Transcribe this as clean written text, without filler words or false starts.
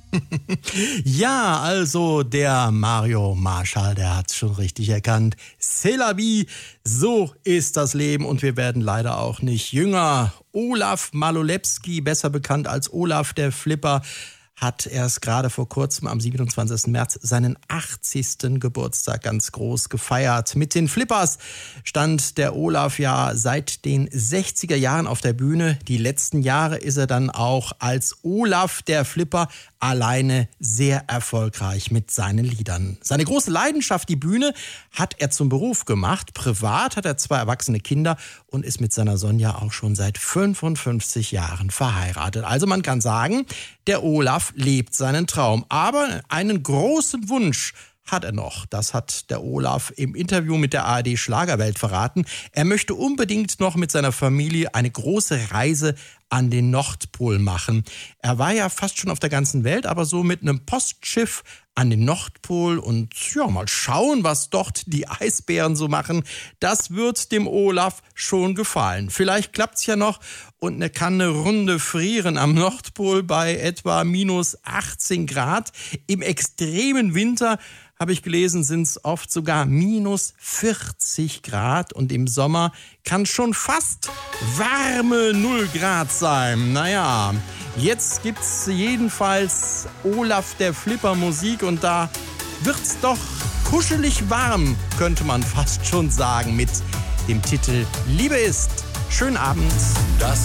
Ja, also der Mario Marschall, der hat's schon richtig erkannt. C'est la vie, so ist das Leben und wir werden leider auch nicht jünger. Olaf Malolewski, besser bekannt als Olaf der Flipper, hat erst gerade vor kurzem am 27. März seinen 80. Geburtstag ganz groß gefeiert. Mit den Flippers stand der Olaf ja seit den 60er Jahren auf der Bühne. Die letzten Jahre ist er dann auch als Olaf der Flipper alleine sehr erfolgreich mit seinen Liedern. Seine große Leidenschaft, die Bühne, hat er zum Beruf gemacht. Privat hat er 2 erwachsene Kinder und ist mit seiner Sonja auch schon seit 55 Jahren verheiratet. Also man kann sagen, der Olaf lebt seinen Traum. Aber einen großen Wunsch hat er noch. Das hat der Olaf im Interview mit der ARD Schlagerwelt verraten. Er möchte unbedingt noch mit seiner Familie eine große Reise an den Nordpol machen. Er war ja fast schon auf der ganzen Welt, aber so mit einem Postschiff an den Nordpol und ja, mal schauen, was dort die Eisbären so machen. Das wird dem Olaf schon gefallen. Vielleicht klappt's ja noch und er kann eine Runde frieren am Nordpol bei etwa minus 18 Grad. Im extremen Winter, habe ich gelesen, sind es oft sogar minus 40 Grad und im Sommer kann schon fast warme 0 Grad sein. Naja, jetzt gibt's jedenfalls Olaf der Flipper Musik und da wird's doch kuschelig warm, könnte man fast schon sagen, mit dem Titel Liebe ist. Schönen Abend. Das